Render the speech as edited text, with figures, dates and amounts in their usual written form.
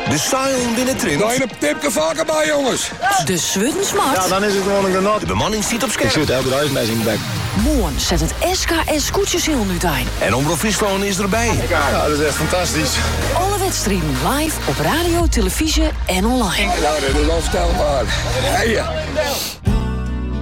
De Sion binnen Trint. Daar een tipje vaker bij, jongens. De Swuttensmart. Ja, dan is het gewoon een genot. De bemanning ziet op Ik scherp. zit elke dag met in de bek. Morgen zet het SKS Koetjeshiel nu aan. En Omroep Friesland is erbij. Ja, dat is echt fantastisch. Alle wedstrijden live op radio, televisie en online. Nou, dat is onvoorstelbaar. Hey,